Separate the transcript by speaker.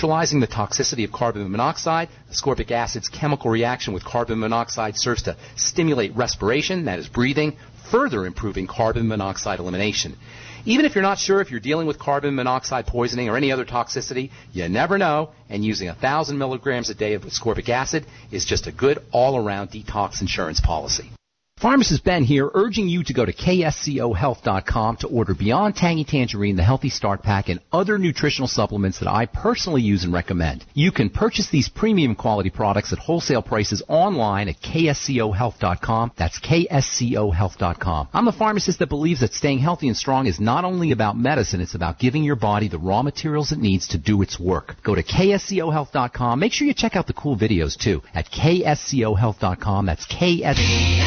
Speaker 1: neutralizing the toxicity of carbon monoxide. Ascorbic acid's chemical reaction with carbon monoxide serves to stimulate respiration, that is breathing, further improving carbon monoxide elimination. Even if you're not sure if you're dealing with carbon monoxide poisoning or any other toxicity, you never know, and using 1,000 milligrams a day of ascorbic acid is just a good all-around detox insurance policy. Pharmacist Ben here, urging you to go to kscohealth.com to order Beyond Tangy Tangerine, the Healthy Start Pack, and other nutritional supplements that I personally use and recommend. You can purchase these premium quality products at wholesale prices online at kscohealth.com. That's kscohealth.com. I'm a pharmacist that believes that staying healthy and strong is not only about medicine, it's about giving your body the raw materials it needs to do its work. Go to kscohealth.com. Make sure you check out the cool videos, too, at kscohealth.com. That's